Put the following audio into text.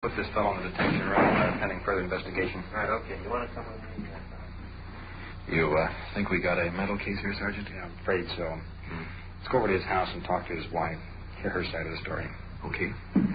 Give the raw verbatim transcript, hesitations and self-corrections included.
Put this fellow in the detention room uh, pending further investigation. All right, okay. You want to come with me? You uh, think we got a mental case here, Sergeant? Yeah, I'm afraid so. Hmm. Let's go over to his house and talk to his wife. Hear her side of the story. Okay.